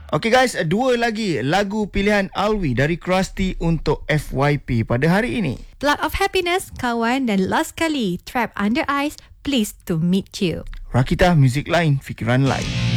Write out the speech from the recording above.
Okay guys, dua lagi lagu pilihan Alwi dari Krusty untuk FYP pada hari ini. Plug of Happiness, Kawan dan Last Kali, Trap Under Ice, Pleased to Meet You. Rakita, muzik lain, fikiran lain.